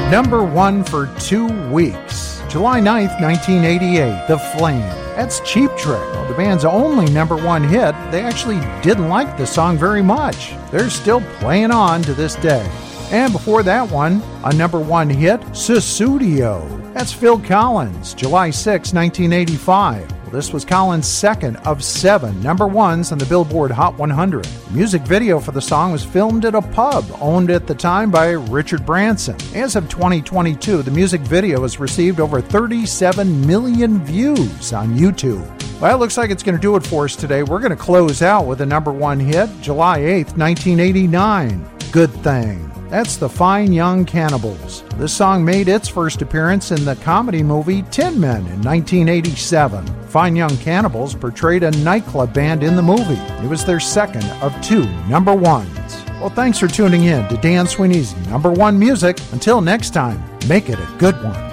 Number 1 for 2 weeks. July 9th, 1988, The Flame. That's Cheap Trick. Well, the band's only number 1 hit. They actually didn't like the song very much. They're still playing on to this day. And before that one, a number 1 hit, Sussudio. That's Phil Collins, July 6, 1985. Well, this was Collins' second of 7 number 1s on the Billboard Hot 100. The music video for the song was filmed at a pub owned at the time by Richard Branson. As of 2022, the music video has received over 37 million views on YouTube. Well, it looks like it's going to do it for us today. We're going to close out with a number 1 hit, July 8th, 1989, Good Thing. That's the Fine Young Cannibals. This song made its first appearance in the comedy movie Tin Men in 1987. Fine Young Cannibals portrayed a nightclub band in the movie. It was their second of 2 number 1s. Well, thanks for tuning in to Dan Sweeney's Number 1 Music. Until next time, make it a good one.